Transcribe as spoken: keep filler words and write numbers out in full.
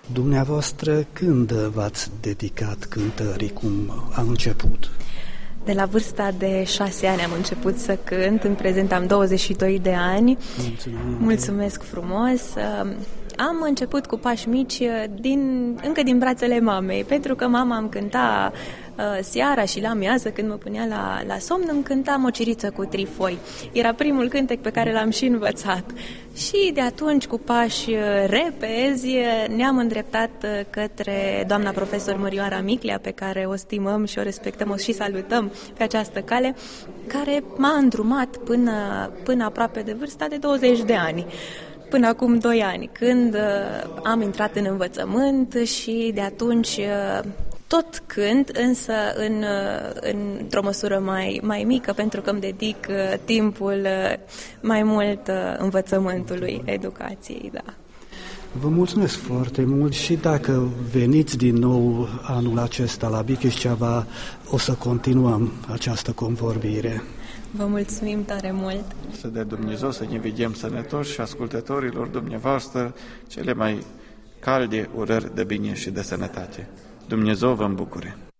Dumneavoastră, când v-ați dedicat cântării? Cum a început? De la vârsta de șase ani am început să cânt, în prezent am douăzeci și doi de ani. Mulțumim. Mulțumesc frumos! Am început cu pași mici din, încă din brațele mamei, pentru că mama îmi cânta uh, seara și la amiază, când mă punea la, la somn, îmi cânta Mociriță cu trifoi. Era primul cântec pe care l-am și învățat. Și de atunci, cu pași repezi, ne-am îndreptat către doamna profesor Mărioara Miclea, pe care o stimăm și o respectăm, o și salutăm pe această cale, care m-a îndrumat până, până aproape de vârsta de douăzeci de ani. Până acum doi ani, când uh, am intrat în învățământ și de atunci uh, tot cânt, însă în, uh, într-o măsură mai, mai mică, pentru că îmi dedic uh, timpul uh, mai mult uh, învățământului, educației, da. Vă mulțumesc foarte mult și dacă veniți din nou anul acesta la Bichișceava, o să continuăm această convorbire. Vă mulțumim tare mult! Să dea Dumnezeu să ne vedem sănătoși și ascultătorilor dumneavoastră cele mai calde urări de bine și de sănătate. Dumnezeu vă îmbucure!